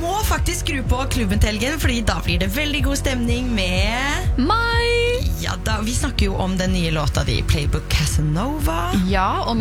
må faktisk skru på klubben til helgen, fordi da blir det veldig god stemning med Mai! Ja da, vi snakker jo om den nye låta di, Playbook Casanova. Ja, og